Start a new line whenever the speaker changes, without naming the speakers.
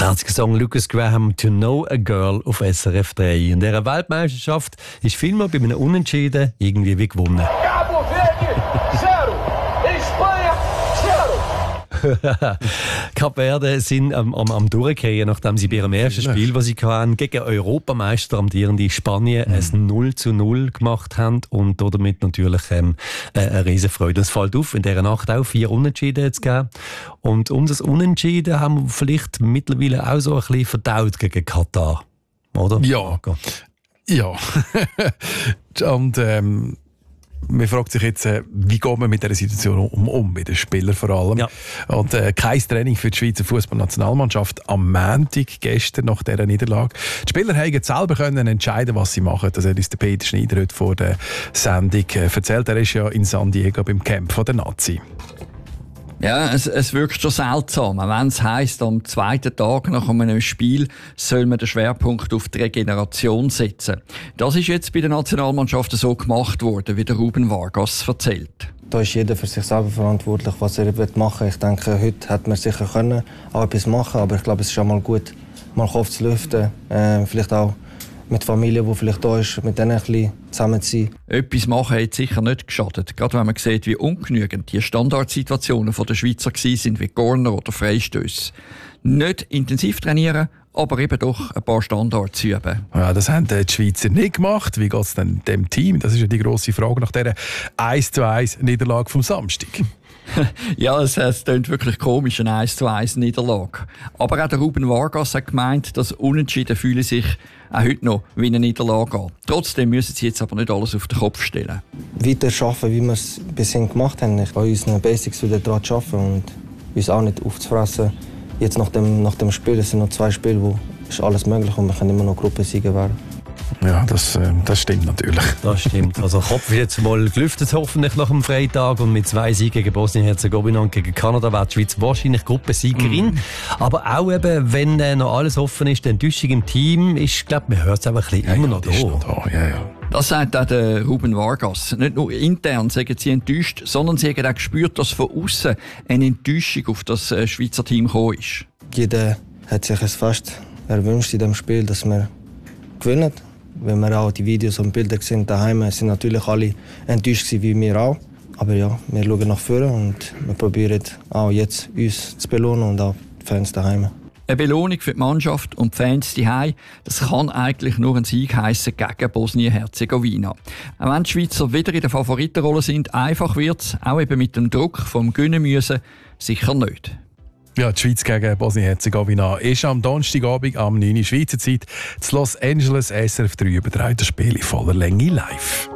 Herziger Song Lucas Graham «To Know a Girl» auf SRF 3. In dieser Weltmeisterschaft ist vielmal bei einem Unentschieden irgendwie wie gewonnen.
Cabo Verde 0, Espanha 0.
Kap Verde sind am Durchgehen, nachdem sie bei ihrem ersten Spiel, das sie hatten, gegen Europameister amtierende Spanien ein 0:0 gemacht haben und damit natürlich eine riesen Freude. Es fällt auf, in dieser Nacht auch 4 Unentschieden zu geben. Und unser Unentschieden haben wir vielleicht mittlerweile auch so ein bisschen verdaut gegen Katar, oder?
Ja. Ja. Und man fragt sich jetzt, wie geht man mit dieser Situation um, mit den Spielern vor allem. Ja. Und kein Training für die Schweizer Fußballnationalmannschaft am Montag, gestern nach dieser Niederlage. Die Spieler haben selber können entscheiden, was sie machen. Das hat uns der Peter Schneider heute vor der Sendung erzählt. Er ist ja in San Diego beim Camp von der Nazi.
Ja, es wirkt schon seltsam. Wenn es heisst, am zweiten Tag nach einem Spiel soll man den Schwerpunkt auf die Regeneration setzen. Das ist jetzt bei der Nationalmannschaft so gemacht worden, wie der Ruben Vargas erzählt.
Da ist jeder für sich selber verantwortlich, was er machen will. Ich denke, heute hätte man sicher können auch etwas machen, aber ich glaube, es ist schon mal gut, mal Kopf zu lüften. Vielleicht auch mit Familie, die vielleicht da ist, mit denen ein bisschen zusammen zu sein.
Etwas machen hat sicher nicht geschadet. Gerade wenn man sieht, wie ungenügend die Standardsituationen der Schweizer waren, wie Corner oder Freistöße. Nicht intensiv trainieren, aber eben doch ein paar Standards üben.
Ja, das haben die Schweizer nicht gemacht. Wie geht es denn dem Team? Das ist ja die grosse Frage nach dieser 1:1 Niederlage vom Samstag.
Ja, es klingt wirklich komisch, eine 1:1 Niederlage. Aber auch der Ruben Vargas hat gemeint, dass Unentschieden fühlen sich auch heute noch wie eine Niederlage an. Trotzdem müssen sie jetzt aber nicht alles auf den Kopf stellen.
Weiter arbeiten, wie wir es bisher gemacht haben. Ich will unseren Basics wieder daran arbeiten und uns auch nicht aufzufressen. Jetzt nach dem Spiel, es sind noch 2 Spiele, wo ist alles möglich und wir können immer noch Gruppensieger werden.
Ja, das stimmt natürlich.
Das stimmt. Also Kopf wird jetzt mal gelüftet, hoffentlich nach dem Freitag. Und mit 2 Siegen gegen Bosnien-Herzegowina und gegen Kanada wäre die Schweiz wahrscheinlich Gruppensiegerin. Aber auch eben, wenn noch alles offen ist, die Enttäuschung im Team ist, glaube man hört es einfach ein bisschen immer noch da.
Ja.
Das sagt auch der Ruben Vargas. Nicht nur intern sagen sie enttäuscht, sondern sie haben auch gespürt, dass von außen eine Enttäuschung auf das Schweizer Team gekommen ist.
Jeder hat sich es fast erwünscht in diesem Spiel, dass wir gewinnen. Wenn wir auch die Videos und Bilder sehen daheim, sind natürlich alle enttäuscht wie wir auch. Aber ja, wir schauen nach vorne und wir probieren auch jetzt uns zu belohnen und auch die Fans daheim.
Eine Belohnung für die Mannschaft und die Fans daheim, das kann eigentlich nur ein Sieg heissen gegen Bosnien-Herzegowina. Auch wenn die Schweizer wieder in der Favoritenrolle sind, einfach wird es, auch eben mit dem Druck vom Gewinnen müssen, sicher nicht.
Ja, die Schweiz gegen Bosnien-Herzegowina ist am Donnerstagabend am 9. Schweizer Zeit zu Los Angeles SRF 3 übertragen das Spiel in voller Länge live.